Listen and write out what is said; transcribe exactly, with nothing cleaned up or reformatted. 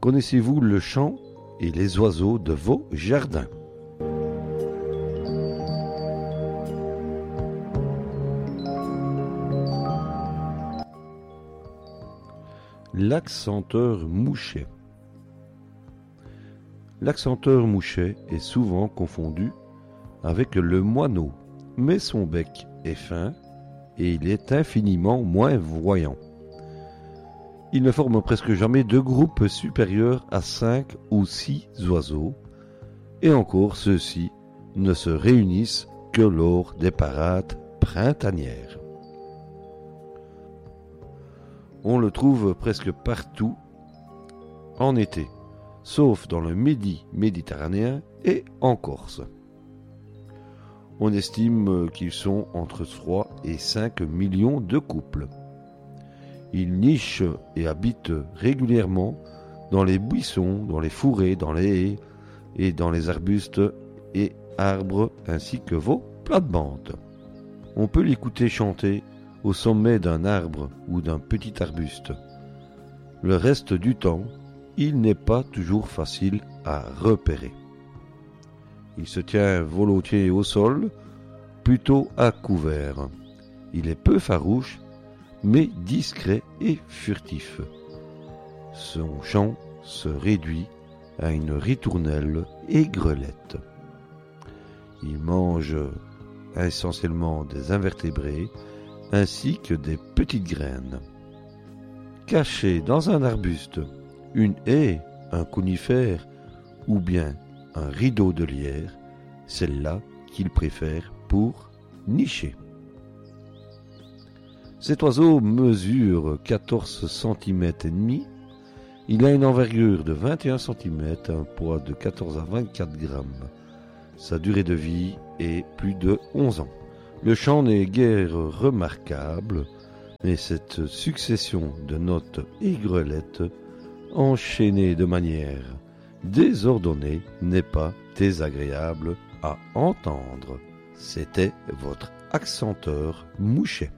Connaissez-vous le chant et les oiseaux de vos jardins? L'accenteur mouchet. L'accenteur mouchet est souvent confondu avec le moineau, mais son bec est fin et il est infiniment moins voyant. Il ne forme presque jamais de groupe supérieur à cinq ou six oiseaux, et encore ceux-ci ne se réunissent que lors des parades printanières. On le trouve presque partout en été, sauf dans le Midi méditerranéen et en Corse. On estime qu'ils sont entre trois et cinq millions de couples. Ils nichent et habitent régulièrement dans les buissons, dans les fourrés, dans les haies et dans les arbustes et arbres ainsi que vos plates-bandes. On peut l'écouter chanter au sommet d'un arbre ou d'un petit arbuste. Le reste du temps, il n'est pas toujours facile à repérer. Il se tient volontiers au sol, plutôt à couvert. Il est peu farouche, mais discret et furtif. Son chant se réduit à une ritournelle aigrelette. Il mange essentiellement des invertébrés ainsi que des petites graines. Caché dans un arbuste, une haie, un conifère ou bien un rideau de lierre, c'est là qu'il préfère pour nicher. Cet oiseau mesure quatorze centimètres et demi. Il a une envergure de vingt et un centimètres, un poids de quatorze à vingt-quatre grammes. Sa durée de vie est plus de onze ans. Le chant n'est guère remarquable, mais cette succession de notes aigrelettes, enchaînées de manière désordonnée, n'est pas désagréable à entendre. C'était votre accenteur mouchet.